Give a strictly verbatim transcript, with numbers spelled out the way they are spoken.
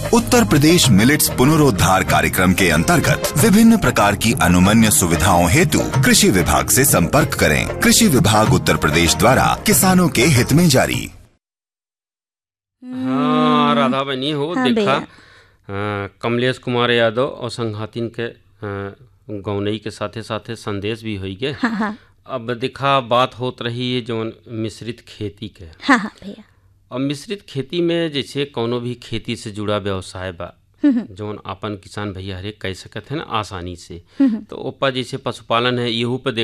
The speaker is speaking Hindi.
उत्तर प्रदेश मिलेट्स पुनरोद्धार कार्यक्रम के अंतर्गत विभिन्न प्रकार की अनुमन्य सुविधाओं हेतु कृषि विभाग से संपर्क करें। कृषि विभाग उत्तर प्रदेश द्वारा किसानों के हित में जारी। हाँ राधा बनी हो हाँ देखा भैया। अ, कमलेश कुमार यादव और संघातिन के अ, गौनई के साथे साथे संदेश भी होई गए। हाँ हाँ अब देखा बात होत रही है जो मिश्रित खेती के। हाँ हाँ भैया। अब मिश्रित खेती में जैसे कोनो भी खेती से जुड़ा व्यवसाय बा जौन आपन किसान भैया हरे कह सकत है ना आसानी से, तो ओपा जैसे पशुपालन है, इहू पे